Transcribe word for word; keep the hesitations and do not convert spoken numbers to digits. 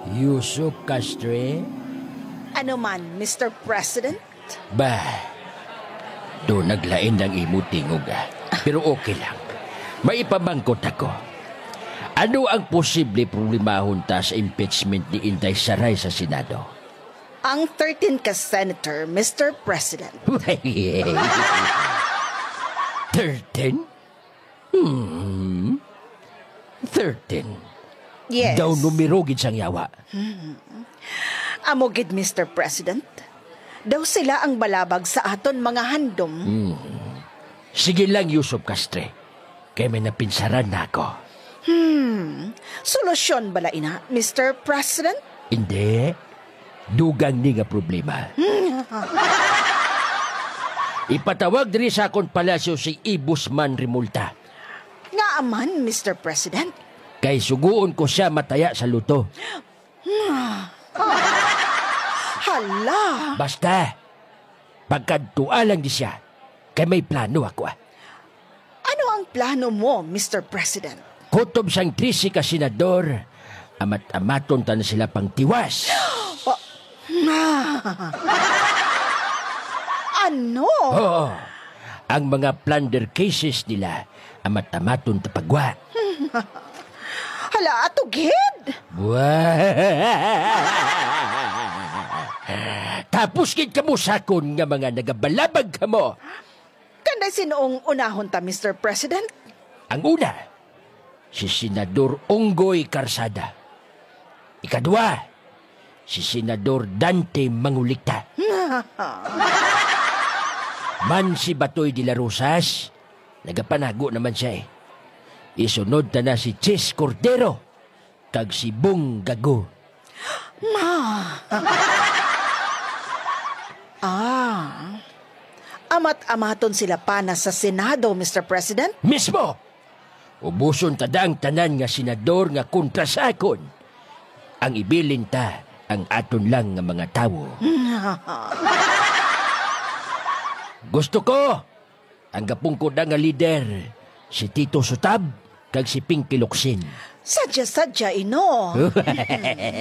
Yusuf Castre? Ano man, Mister President? Bah, do naglain ng imo tingog ah. Pero okay lang. Maipabangkot ako. Ano ang posible problemahon ta sa impeachment ni Inday Saray sa Senado? Ang thirteen ka senator, Mister President. Thirteen? Hmm. Thirteen. Yes. Daw numirogid sang yawa. Amogid, Mister President. Daw sila ang balabag sa aton mga handom. Sige lang, Yusuf Castre. Kaya may napinsaran na ako. Hmm. Solusyon bala ina, Mister President? Hindi. Dugang ni nga problema. Ipatawag diri sa akong palasyo si Ibusman Rimulta. Nga aman, Mister President. Kay suguon ko siya mataya sa luto. Hala. Basta, pagkadtua lang di siya. Kay may plano ako ah. Ano ang plano mo, Mister President? Kutob sang trisi ka senador, amat-amaton ta na sila pang tiwas. Ano? Oo. Ang mga plunder cases nila, amat-amaton ta pagwa. Hala, ato gid. Tapos gid kamo sakon nga mga nagabalabag kamo. Kanday sinoong unahon ta, Mister President? Ang una, si Senador Onggoy Karsada. Ikadua, si Senador Dante Mangulikta. Man si Batoy de la Rosas, nagapanago naman siya eh. Isunod ta na si Chis Cordero, kag si Bong Gago. Ma. ah. Amat-amaton sila pa na sa Senado, Mister President? Mismo! Ubuson tada ang tanan nga senador nga kontra sa akon. Ang ibilin ta ang aton lang nga mga tawo. Gusto ko ang gapungkod nga lider, si Tito Sutab kag si Pinky Locsin. Sadya-sadya, ino.